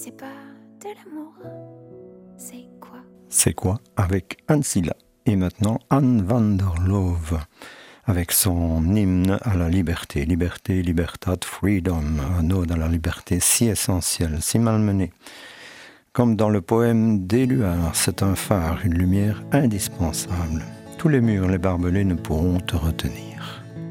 c'est pas de l'amour, c'est quoi? C'est quoi avec Anne Silla et maintenant Anne van der Love avec son hymne à la liberté, liberté, libertad, freedom, un ode à la liberté si essentielle, si malmenée. Comme dans le poème d'Éluard, c'est un phare, une lumière indispensable. Tous les murs, les barbelés ne pourront te retenir.